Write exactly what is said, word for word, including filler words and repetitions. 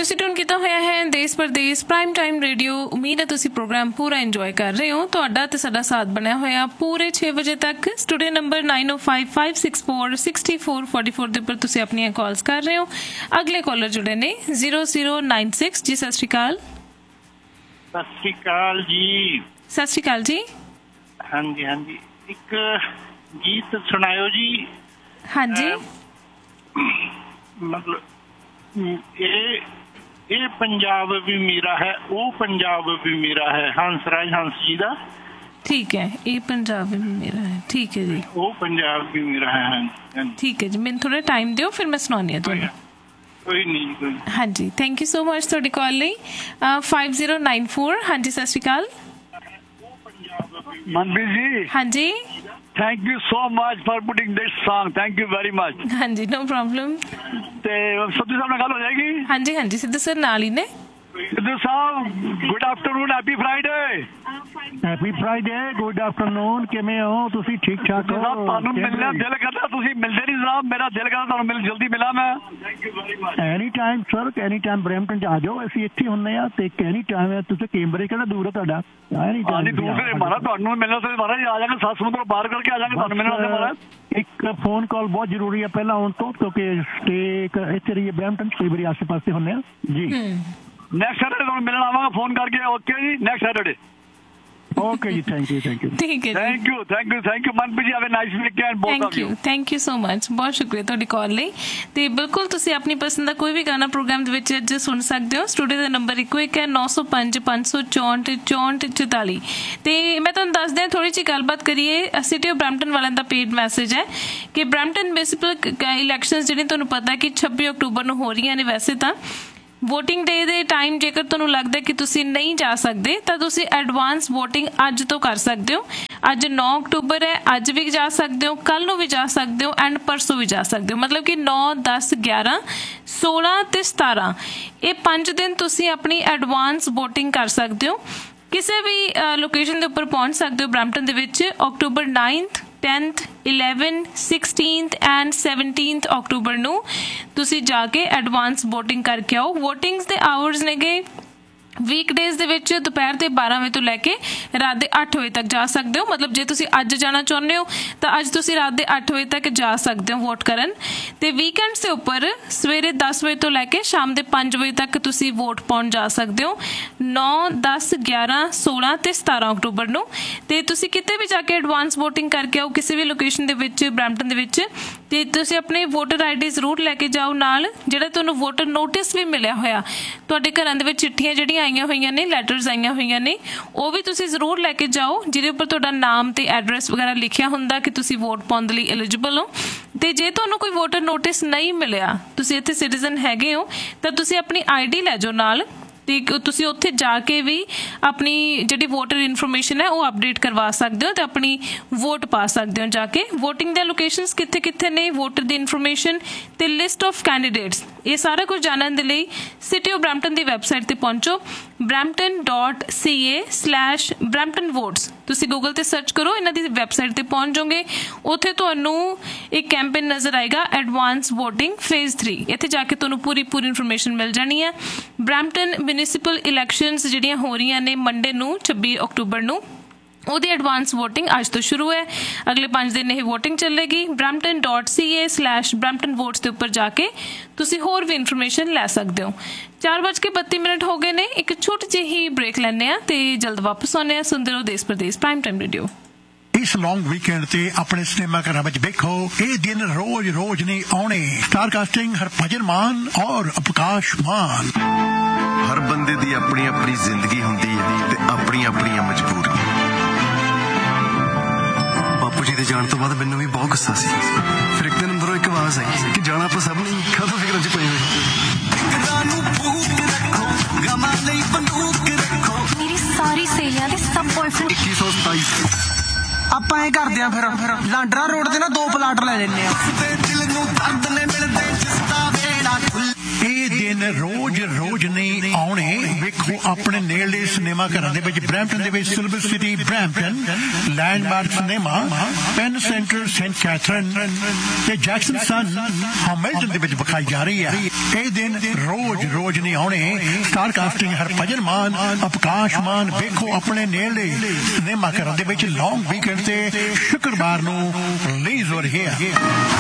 ਤੁਸੀਂ ਟਿਊਨ ਕੀਤਾ ਹੋਇਆ ਹੈ ਦੇਸ਼ ਪ੍ਰਦੇਸ਼ ਪ੍ਰਾਈਮ ਟਾਈਮ ਰੇਡੀਓ। ਉਮੀਦ ਹੈ ਤੁਸੀਂ ਪ੍ਰੋਗਰਾਮ ਪੂਰਾ ਇੰਜੋਏ ਕਰ ਰਹੇ ਹੋ। ਤੁਹਾਡਾ ਤੇ ਸਾਡਾ ਸਾਥ ਬਣਿਆ ਹੋਇਆ ਪੂਰੇ ਛੇ ਵਜੇ ਤੱਕ। ਸਟੂਡੀਓ ਨੰਬਰ ਨਾਈਨ ਓ five five six four sixty four forty four ਦੇ ਉੱਪਰ ਤੁਸੀਂ ਆਪਣੀਆਂ ਕਾਲਸ ਕਰ ਰਹੇ ਹੋ। ਅਗਲੇ ਕਾਲਰ ਜੁੜੇ ਨੇ ਜ਼ੀਰੋ ਜ਼ੀਰੋ ਨਾਈਨ ਸਿਕਸ। ਜੀ ਸਤਿ ਸ਼੍ਰੀ ਅਕਾਲ। ਸਤਿ ਸ਼੍ਰੀ ਅਕਾਲ ਜੀ। ਸਤਿ ਸ਼੍ਰੀ ਅਕਾਲ ਜੀ। ਹਾਂਜੀ ਹਾਂਜੀ, ਇੱਕ ਗੀਤ ਸੁਣਾਇਓ ਜੀ। ਹਾਂਜੀ, ਮਤਲਬ ਇਹ ਇਹ ਪੰਜਾਬ ਵੀ ਮੇਰਾ ਹੈ, ਉਹ ਪੰਜਾਬ ਵੀ ਮੇਰਾ ਹੈ, ਹੰਸਰਾਜ ਹੰਸ ਜੀ ਦਾ। ਠੀਕ ਹੈ, ਇਹ ਪੰਜਾਬ ਵੀ ਮੇਰਾ ਹੈ। ਠੀਕ ਹੈ ਜੀ, ਉਹ ਪੰਜਾਬ ਵੀ ਮੇਰਾ ਹੈ। ਠੀਕ ਹੈ ਜੀ, ਮੈਨੂੰ ਥੋੜਾ ਟਾਈਮ ਦਿਓ, ਫਿਰ ਮੈਂ ਸੁਣਾਉਂਦੀ ਹਾਂ ਤੁਹਾਨੂੰ। ਕੋਈ ਨਹੀਂ ਕੋਈ। ਹਾਂਜੀ, ਥੈਂਕ ਯੂ ਸੋ ਮਚ ਤੁਹਾਡੀ ਕਾਲ ਲਈ। Five zero nine four. ਹਾਂਜੀ, ਸਤਿ ਸ਼੍ਰੀ ਅਕਾਲ ਮਨਪ੍ਰੀਤ ਜੀ। ਹਾਂਜੀ, thank you so much for putting this song. Thank you very much. ਹਾਂਜੀ, ਨੋ ਪ੍ਰੋਬਲਮ। ਤੇ ਸਿੱਧੂ ਸਾਹਿਬ ਨਾਲ ਗੱਲ ਹੋ ਜਾਏਗੀ? ਹਾਂਜੀ ਹਾਂਜੀ, ਸਿੱਧੂ ਸਰ ਨਾਲ ਹੀ ਨੇ। ਸਿੱਧੂ ਸਾਹਿਬ, good afternoon, happy Friday. Happy Friday, good afternoon. ਕਿਵੇਂ ਹੋ ਤੁਸੀਂ? ਠੀਕ ਠਾਕ ਹੋ? ਤੁਹਾਨੂੰ ਮਿਲਣਾ ਦਿਲ ਕਰਦਾ, ਤੁਸੀਂ ਮਿਲਦੇ ਨਹੀਂ ਜਨਾਬ। ਮੇਰਾ ਦਿਲ ਕਰਦਾ ਤੁਹਾਨੂੰ ਮਿਲ ਜਲਦੀ ਮਿਲਾਂ ਮੈਂ। Any time sir, any time Brampton 'ਚ ਆ ਜਾਓ, ਅਸੀਂ ਇੱਥੇ ਹੁੰਦੇ ਆ। ਤੇ ਐਨੀ ਟਾਈਮ ਤੁਸੀਂ ਕੈਂਬਰੇ ਕਿਹੜਾ ਦੂਰ ਹੈ ਤੁਹਾਡਾ? ਐਨੀ ਟਾਈਮ ਦੂਰ ਹੈ ਮਾਰਾ, ਤੁਹਾਨੂੰ ਮਿਲਣਾ ਤੇ ਮਾਰਾ ਆ ਜਾਵਾਂਗੇ। ਸੱਤ ਸਮੁੰਦਰ ਪਾਰ ਕਰਕੇ ਆ ਜਾਵਾਂਗੇ, ਤੁਹਾਨੂੰ ਮਿਲਣਾ ਮਾਰਾ। ਇੱਕ ਫੋਨ ਕਾਲ ਬਹੁਤ ਜ਼ਰੂਰੀ ਹੈ ਪਹਿਲਾਂ ਆਉਣ ਤੋਂ, ਕਿਉਂਕਿ ਸਟੇ ਇੱਥੇ ਰਹੀਏ ਬਰੈਂਪਟਨ, ਕਈ ਵਾਰੀ ਆਸੇ ਪਾਸੇ ਹੁੰਦੇ ਆ ਜੀ। ਨੈਕਸਟ ਸੈਟਰਡੇ ਤੁਹਾਨੂੰ ਮਿਲਣ ਆਵਾਂਗਾ ਫੋਨ ਕਰਕੇ। ਓਕੇ ਜੀ, ਨੈਕਸਟ ਸੈਟਰਡੇ। ਓਕੇ ਜੀ, ਥੈਂਕ ਯੂ ਥੈਂਕ ਯੂ ਠੀਕ ਹੈ, thank you thank you thank you Manpreet ji. Have a nice weekend both of you. Thank you so much, ਬਹੁਤ ਸ਼ੁਕਰੀਆ ਤੁਹਾਡੀ ਕਾਲ ਲਈ। ਤੇ ਬਿਲਕੁਲ ਤੁਸੀਂ ਆਪਣੀ ਪਸੰਦ ਦਾ ਕੋਈ ਵੀ ਗਾਣਾ ਪ੍ਰੋਗਰਾਮ ਦੇ ਵਿੱਚ ਅੱਜ ਸੁਣ ਸਕਦੇ ਹੋ। ਸਟੂਡੀਓ ਦਾ ਨੰਬਰ ਇੱਕੋ ਇੱਕ ਹੈ, ਨੌ ਸੌ ਪੰਜ ਪੰਜ ਸੌ ਚੌਂਹਠ ਚੌਂਹਠ ਚੁਤਾਲੀ। ਤੇ ਮੈਂ ਤੁਹਾਨੂੰ ਦੱਸਦੇ ਹਾਂ, ਥੋੜੀ ਜਿਹੀ ਗੱਲਬਾਤ ਕਰੀਏ। ਸਿਟੀ ਆਫ ਬਰੈਂਪਟਨ ਵਾਲਿਆਂ ਦਾ ਪੇਡ ਮੈਸੇਜ ਹੈ ਕਿ ਬਰੈਂਪਟਨ ਮਿਊਨਿਸਪਲ ਇਲੈਕਸ਼ਨ ਜਿਹੜੀ ਤੁਹਾਨੂੰ ਪਤਾ ਕਿ ਛੱਬੀ ਅਕਤੂਬਰ ਨੂੰ ਹੋ ਰਹੀਆਂ ਨੇ। ਵੈਸੇ ਤਾਂ ਵੋਟਿੰਗ ਡੇ ਦੇ ਟਾਈਮ ਜੇਕਰ ਤੁਹਾਨੂੰ ਲੱਗਦਾ ਕਿ ਤੁਸੀਂ ਨਹੀਂ ਜਾ ਸਕਦੇ ਤਾਂ ਤੁਸੀਂ ਐਡਵਾਂਸ ਵੋਟਿੰਗ ਅੱਜ ਤੋਂ ਕਰ ਸਕਦੇ ਹੋ। ਅੱਜ ਨੌ ਅਕਤੂਬਰ ਹੈ, ਅੱਜ ਵੀ ਜਾ ਸਕਦੇ ਹੋ, ਕੱਲ ਨੂੰ ਵੀ ਜਾ ਸਕਦੇ ਹੋ ਐਂਡ ਪਰਸੋਂ ਵੀ ਜਾ ਸਕਦੇ ਹੋ। ਮਤਲਬ ਕਿ ਨੌ ਦਸ ਗਿਆਰਾਂ ਸੋਲਾਂ ਤੇ ਸਤਾਰਾਂ ਇਹ ਪੰਜ ਦਿਨ ਤੁਸੀਂ ਆਪਣੀ ਐਡਵਾਂਸ ਵੋਟਿੰਗ ਕਰ ਸਕਦੇ ਹੋ। ਕਿਸੇ ਵੀ ਲੋਕੇਸ਼ਨ ਦੇ ਉੱਪਰ ਪਹੁੰਚ ਸਕਦੇ ਹੋ ਬਰੈਂਪਟਨ ਦੇ ਵਿੱਚ। October ninth tenth, eleventh, sixteenth and seventeenth October ਨੂੰ ਤੁਸੀਂ ਜਾ ਕੇ ਐਡਵਾਂਸ ਵੋਟਿੰਗ ਕਰਕੇ ਆਓ। ਵੋਟਿੰਗਸ ਦੇ ਆਵਰਸ ਨੇਗੇ ਵੀਕਡੇਜ਼ ਦੇ ਵਿੱਚ ਦੁਪਹਿਰ ਦੇ ਬਾਰਾਂ ਵਜੇ ਤੋਂ ਲੈ ਕੇ ਰਾਤ ਦੇ ਅੱਠ ਵਜੇ ਤੱਕ ਜਾ ਸਕਦੇ ਹੋ। ਮਤਲਬ ਜੇ ਤੁਸੀਂ ਅੱਜ ਜਾਣਾ ਚਾਹੁੰਦੇ ਹੋ ਤਾਂ ਅੱਜ ਤੁਸੀਂ ਰਾਤ ਦੇ ਅੱਠ ਵਜੇ ਤੱਕ ਜਾ ਸਕਦੇ ਹੋ ਵੋਟ ਕਰਨ। ਤੇ ਵੀਕਐਂਡਸ ਦੇ ਉੱਪਰ ਸਵੇਰੇ ਦਸ ਵਜੇ ਤੋਂ ਲੈ ਕੇ ਸ਼ਾਮ ਦੇ ਪੰਜ ਵਜੇ ਤੱਕ ਤੁਸੀਂ ਵੋਟ ਪਾਉਣ ਜਾ ਸਕਦੇ ਹੋ, ਨੌ ਦਸ ਗਿਆਰਾਂ ਸੋਲਾਂ ਤੇ ਸਤਾਰਾਂ ਅਕਤੂਬਰ ਨੂੰ। ਤੇ ਤੁਸੀਂ ਕਿਤੇ ਵੀ ਜਾ ਕੇ ਐਡਵਾਂਸ ਵੋਟਿੰਗ ਕਰਕੇ ਆਓ, ਕਿਸੇ ਵੀ ਲੋਕੇਸ਼ਨ ਦੇ ਵਿੱਚ ਬਰੈਂਪਟਨ ਦੇ ਵਿੱਚ। ਤੇ ਤੁਸੀਂ ਆਪਣੇ ਵੋਟਰ ਆਈ ਡੀ ਜ਼ਰੂਰ ਲੈ ਕੇ ਜਾਓ ਨਾਲ। ਜਿਹੜਾ ਤੁਹਾਨੂੰ ਵੋਟਰ ਨੋਟਿਸ ਵੀ ਮਿਲਿਆ ਹੋਇਆ, ਤੁਹਾਡੇ ਘਰਾਂ ਦੇ ਵਿੱਚ ਚਿੱਠੀਆਂ ਜਿਹੜੀਆਂ ਆਈਆਂ ਹੋਈਆਂ ਨੇ, ਲੈਟਰਸ ਆਈਆਂ ਹੋਈਆਂ ਨੇ, ਉਹ ਵੀ ਤੁਸੀਂ ਜ਼ਰੂਰ ਲੈ ਕੇ ਜਾਓ, ਜਿਹਦੇ ਉੱਪਰ ਤੁਹਾਡਾ ਨਾਮ ਤੇ ਐਡਰੈਸ ਵਗੈਰਾ ਲਿਖਿਆ ਹੁੰਦਾ ਕਿ ਤੁਸੀਂ ਵੋਟ ਪਾਉਣ ਦੇ ਲਈ ਐਲੀਜੀਬਲ ਹੋ। ਤੇ ਜੇ ਤੁਹਾਨੂੰ ਕੋਈ ਵੋਟਰ ਨੋਟਿਸ ਨਹੀਂ ਮਿਲਿਆ, ਤੁਸੀਂ ਇੱਥੇ ਸਿਟੀਜ਼ਨ ਹੈਗੇ ਹੋ, ਤਾਂ ਤੁਸੀਂ ਆਪਣੀ ਆਈ ਡੀ ਲੈ ਜਾਓ ਨਾਲ। ਤੇ ਤੁਸੀਂ ਉੱਥੇ ਜਾ ਕੇ ਵੀ ਆਪਣੀ ਜਿਹੜੀ ਵੋਟਰ ਇਨਫੋਰਮੇਸ਼ਨ ਹੈ ਉਹ ਅਪਡੇਟ ਕਰਵਾ ਸਕਦੇ ਹੋ ਤੇ ਆਪਣੀ ਵੋਟ ਪਾ ਸਕਦੇ ਹੋ ਜਾ ਕੇ। ਵੋਟਿੰਗ ਦੇ ਲੋਕੇਸ਼ਨਸ ਕਿੱਥੇ ਕਿੱਥੇ ਨੇ, ਵੋਟਰ ਦੀ ਇਨਫੋਰਮੇਸ਼ਨ ਤੇ ਲਿਸਟ ਆਫ ਕੈਂਡੀਡੇਟਸ, ਇਹ ਸਾਰਾ ਕੁਝ ਜਾਣਨ ਦੇ ਲਈ city of Brampton the website ਤੇ ਪਹੁੰਚੋ, ਬਰੈਂਪਟਨ ਡੋਟ ਸੀ ਏ ਸਲੈਸ਼ ਬਰੈਂਪਟਨ ਵੋਟਸ। ਤੁਸੀਂ ਗੂਗਲ ਤੇ ਸਰਚ ਕਰੋ, ਇਹਨਾਂ ਦੀ ਵੈਬਸਾਈਟ ਤੇ ਪਹੁੰਚ ਜਾਓਗੇ। ਉੱਥੇ ਤੁਹਾਨੂੰ ਇੱਕ ਕੈਂਪੇਨ ਨਜ਼ਰ ਆਏਗਾ, ਐਡਵਾਂਸ ਵੋਟਿੰਗ ਫੇਜ਼ ਥ੍ਰੀ। ਇੱਥੇ ਜਾ ਕੇ ਤੁਹਾਨੂੰ ਪੂਰੀ ਪੂਰੀ ਇਨਫੋਰਮੇਸ਼ਨ ਮਿਲ ਜਾਣੀ ਹੈ। ਬਰੈਂਪਟਨ ਮਿਊਨਿਸਪਲ ਇਲੈਕਸ਼ਨਸ ਜਿਹੜੀਆਂ ਹੋ ਰਹੀਆਂ ਨੇ ਮੰਡੇ ਨੂੰ ਛੱਬੀ ਅਕਤੂਬਰ ਨੂੰ, ਉਹਦੀ ਐਡਵਾਂਸ ਵੋਟਿੰਗ ਅੱਜ ਤੋਂ ਸ਼ੁਰੂ ਹੈ। ਅਗਲੇ ਪੰਜ ਦਿਨ ਇਹ ਵੋਟਿੰਗ ਚੱਲੇਗੀ। ਬਰੈਂਪਟਨ ਡੋਟ ਸੀ ਏ ਸਲੈਸ਼ ਬਰੈਂਪਟਨ ਵੋਟਸ ਦੇ ਉੱਪਰ ਜਾ ਕੇ ਤੁਸੀਂ ਹੋਰ ਵੀ ਇਨਫੋਰਮੇਸ਼ਨ ਲੈ ਸਕਦੇ ਹੋ। ਚਾਰ ਵੱਜ ਕੇ ਬੱਤੀ ਮਿੰਟ ਹੋ ਗਏ ਨੇ। ਇੱਕ ਛੋਟੀ ਜਿਹੀ ਬ੍ਰੇਕ ਲੈਂਦੇ ਹਾਂ ਤੇ ਜਲਦ ਵਾਪਸ ਆਉਂਦੇ ਹਾਂ। ਸੁਣਦੇ ਰਹੋ ਦੇਸ਼ ਪ੍ਰਦੇਸ਼ ਪ੍ਰਾਈਮ ਟਾਈਮ ਰੇਡੀਓ। ਇਸ ਲੌਂਗ ਵੀਕਐਂਡ ਤੇ ਆਪਣੇ ਸਿਨੇਮਾ ਘਰਾਂ ਵਿੱਚ ਵੇਖੋ, ਇਹ ਦਿਨ ਰੋਜ਼ ਰੋਜ਼ ਨਹੀਂ ਆਉਣੇ। ਸਟਾਰ ਕਾਸਟਿੰਗ ਹਰਭਜਨ ਮਾਨ ਔਰ ਅਵਕਾਸ਼ ਮਾਨ। ਹਰ ਬੰਦੇ ਦੀ ਆਪਣੀ ਆਪਣੀ ਜ਼ਿੰਦਗੀ ਹੁੰਦੀ ਹੈ ਤੇ ਆਪਣੀਆਂ ਆਪਣੀਆਂ ਮਜਬੂਰੀਆਂ। ਬਾਪੂ ਜੀ ਦੇ ਜਾਣ ਤੋਂ ਬਾਅਦ ਮੈਨੂੰ ਵੀ ਬਹੁਤ ਗੁੱਸਾ ਸੀ। ਫਿਰ ਇੱਕ ਦਿਨ ਅੰਦਰੋਂ ਇੱਕ ਆਵਾਜ਼ ਆਈ ਕਿ ਜਾਣਾ ਆਪਾਂ ਸਭ ਨੇ, ਕਦੋਂ ਫਿਕਰਾਂ 'ਚ ਪਏ ਹੋਏ। ਮੇਰੀ ਸਾਰੀ ਸਹੇਲੀਆਂ ਦੇ ਸਭ ਬॉयਫ੍ਰੈਂਡ ਇੱਕੀ ਸੌ ਸਤਾਈਸ। ਆਪਾਂ ਇਹ ਕਰਦੇ ਆ, ਫਿਰ ਫਿਰ ਲਾਂਡਰਾ ਰੋਡ ਤੇ ਨਾ ਦੋ ਪਲਾਟ ਲੈ ਲੈਨੇ ਆ। ਇਹ ਦਿਨ ਰੋਜ਼ ਰੋਜ਼ ਨਹੀਂ ਆਉਣੇ। ਵੇਖੋ ਆਪਣੇ ਨੇੜਲੇ ਸਿਨੇਮਾ ਘਰਾਂ ਦੇ ਵਿੱਚ ਬਰੈਂਪਟਨ ਦੇ ਵਿੱਚ silver city Brampton, landmark cinema, PAN centre, Saint ਕੈਥਰਨ ਤੇ ਜੈਕਸਨ ਸਨ ਹੈਮਿਲਟਨ ਦੇ ਵਿੱਚ ਵਿਖਾਈ ਜਾ ਰਹੀ ਹੈ। ਇਹ ਦਿਨ ਰੋਜ਼ ਰੋਜ਼ ਨਹੀਂ ਆਉਣੇ। ਸਟਾਰ ਕਾਸਟਿੰਗ ਹਰਭਜਨ ਮਾਨ, ਅਵਕਾਸ਼ ਮਾਨ ਵੇਖੋ ਆਪਣੇ ਨੇੜਲੇ ਸਿਨੇਮਾ ਘਰਾਂ ਦੇ ਵਿੱਚ ਲੌਂਗ ਵੀਕਐਂਡ ਤੇ ਸ਼ੁੱਕਰਵਾਰ ਨੂੰ ਰਿਲੀਜ਼ ਹੋ ਰਹੀ ਹੈ।